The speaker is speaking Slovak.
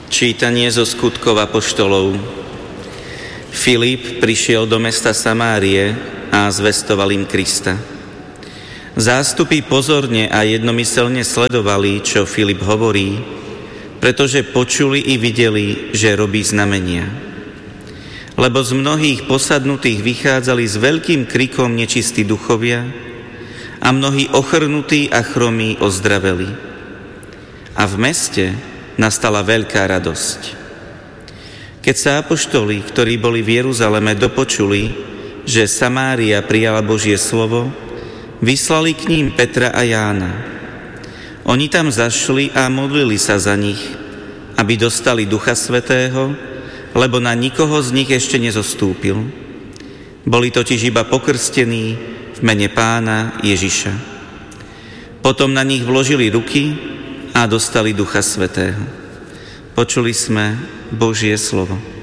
Čítanie zo skutkov apoštolov. Filip prišiel do mesta Samárie a zvestoval im Krista. Zástupy pozorne a jednomyselne sledovali, čo Filip hovorí, pretože počuli i videli, že robí znamenia. Lebo z mnohých posadnutých vychádzali s veľkým krikom nečistí duchovia a mnohí ochrnutí a chromí ozdraveli. A v meste nastala veľká radosť. Keď sa apoštoli, ktorí boli v Jeruzaleme, dopočuli, že Samária prijala Božie slovo, vyslali k ním Petra a Jána. Oni tam zašli a modlili sa za nich, aby dostali Ducha Svätého, lebo na nikoho z nich ešte nezostúpil. Boli totiž iba pokrstení v mene Pána Ježiša. Potom na nich vložili ruky a dostali Ducha Svätého. Počuli sme Božie slovo.